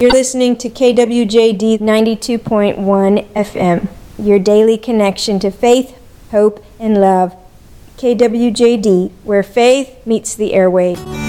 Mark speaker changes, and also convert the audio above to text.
Speaker 1: You're listening to KWJD 92.1 FM, your daily connection to faith, hope, and love. KWJD, where faith meets the airwave.